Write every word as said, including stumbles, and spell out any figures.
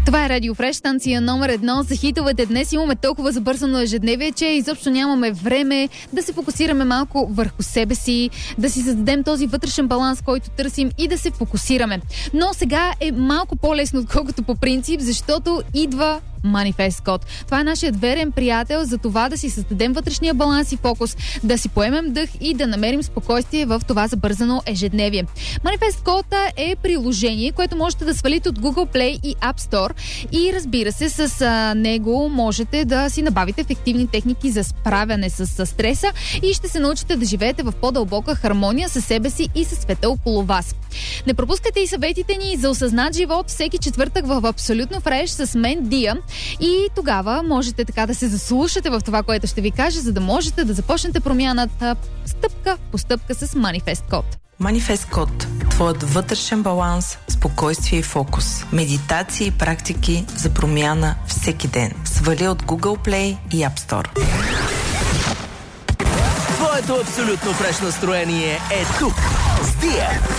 Това е Радио Фреш, станция номер едно за хитовете. Днес имаме толкова забързано ежедневие, че изобщо нямаме време да се фокусираме малко върху себе си, да си създадем този вътрешен баланс, който търсим и да се фокусираме. Но сега е малко по-лесно, отколкото по принцип, защото идва Манифест Код. Това е нашият верен приятел за това да си създадем вътрешния баланс и фокус, да си поемем дъх и да намерим спокойствие в това забързано ежедневие. Манифест Код е приложение, което можете да свалите от Google Play и App Store и разбира се, с а, него можете да си набавите ефективни техники за справяне с, с стреса и ще се научите да живеете в по-дълбока хармония със себе си и със света около вас. Не пропускайте и съветите ни за осъзнат живот всеки четвъртък в Абсолютно Фреш с мен Дия. И тогава можете така да се заслушате в това, което ще ви кажа, за да можете да започнете промяната стъпка по стъпка с Манифест Код. Манифест Код. Твоят вътрешен баланс, спокойствие и фокус. Медитации и практики за промяна всеки ден. Свали от Google Play и App Store. Твоето абсолютно фреш настроение е тук. С Дия.